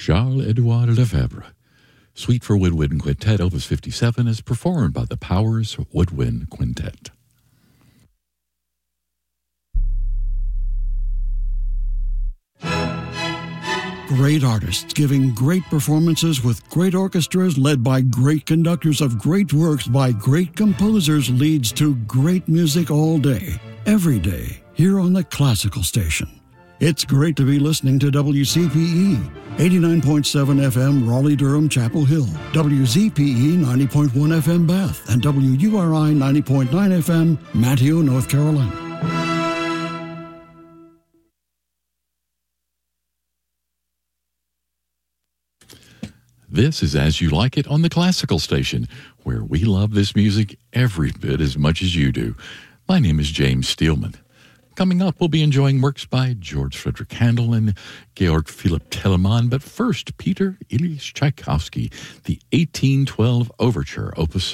Charles-Édouard Lefebvre. Suite for Woodwind Quintet, Opus 57, is performed by the Powers Woodwind Quintet. Great artists giving great performances with great orchestras led by great conductors of great works by great composers leads to great music all day, every day, here on the Classical Station. It's great to be listening to WCPE, 89.7 FM Raleigh-Durham Chapel Hill, WZPE 90.1 FM Bath, and WURI 90.9 FM Manteo, North Carolina. This is As You Like It on the Classical Station, where we love this music every bit as much as you do. My name is James Steelman. Coming up, we'll be enjoying works by George Frederick Handel and Georg Philipp Telemann, but first, Peter Ilyich Tchaikovsky, the 1812 Overture, Opus